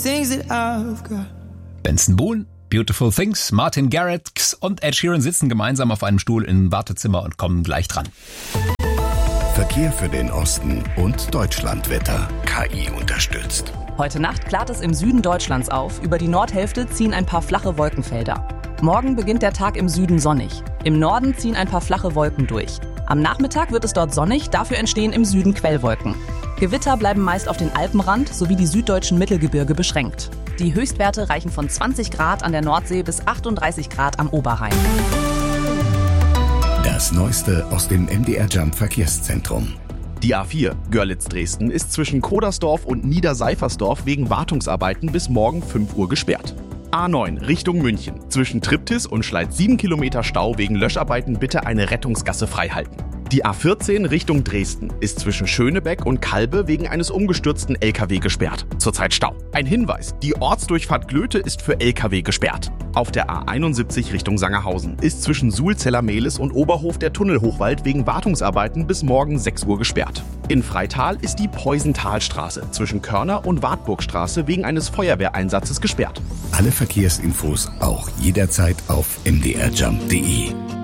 Benson Boone, Beautiful Things, Martin Garrix und Ed Sheeran sitzen gemeinsam auf einem Stuhl im Wartezimmer und kommen gleich dran. Verkehr für den Osten und Deutschlandwetter. KI unterstützt. Heute Nacht klart es im Süden Deutschlands auf. Über die Nordhälfte ziehen ein paar flache Wolkenfelder. Morgen beginnt der Tag im Süden sonnig. Im Norden ziehen ein paar flache Wolken durch. Am Nachmittag wird es dort sonnig, dafür entstehen im Süden Quellwolken. Gewitter bleiben meist auf den Alpenrand sowie die süddeutschen Mittelgebirge beschränkt. Die Höchstwerte reichen von 20 Grad an der Nordsee bis 38 Grad am Oberrhein. Das Neueste aus dem MDR Jump Verkehrszentrum. Die A4 Görlitz-Dresden ist zwischen Kodersdorf und Niederseifersdorf wegen Wartungsarbeiten bis morgen 5 Uhr gesperrt. A9 Richtung München. Zwischen Triptis und Schleiz 7 Kilometer Stau wegen Löscharbeiten, bitte eine Rettungsgasse freihalten. Die A14 Richtung Dresden ist zwischen Schönebeck und Kalbe wegen eines umgestürzten LKW gesperrt. Zurzeit Stau. Ein Hinweis, die Ortsdurchfahrt Glöte ist für LKW gesperrt. Auf der A71 Richtung Sangerhausen ist zwischen Sulzeller-Mehlis und Oberhof der Tunnelhochwald wegen Wartungsarbeiten bis morgen 6 Uhr gesperrt. In Freital ist die Preußenthalstraße zwischen Körner und Wartburgstraße wegen eines Feuerwehreinsatzes gesperrt. Alle Verkehrsinfos auch jederzeit auf mdrjump.de.